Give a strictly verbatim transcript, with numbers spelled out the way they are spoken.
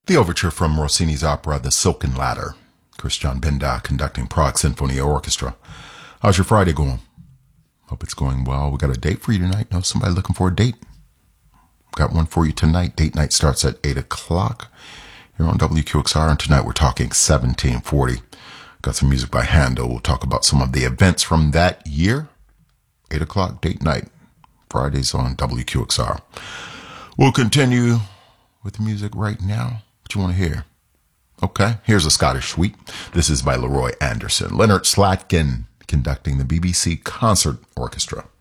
The overture from Rossini's opera The Silken Ladder. Christian Benda conducting Prague Symphony Orchestra. How's your Friday going? Hope it's going well. We got a date for you tonight. Know somebody looking for a date? Got one for you tonight. Date night starts at eight o'clock here on W Q X R. And tonight we're talking seventeen forty. Got some music by Handel. We'll talk about some of the events from that year. eight o'clock date night. Fridays on W Q X R. We'll continue with the music right now. What you want to hear? Okay, here's a Scottish suite. This is by Leroy Anderson. Leonard Slatkin conducting the B B C Concert Orchestra.